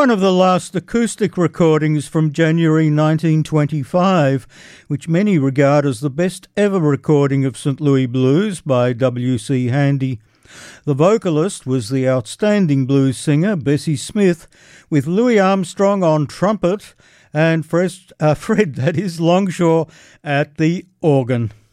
one of the last acoustic recordings from January 1925, which many regard as the best ever recording of St. Louis Blues by W.C. Handy. The vocalist was the outstanding blues singer Bessie Smith, with Louis Armstrong on trumpet and Fred Longshaw at the organ.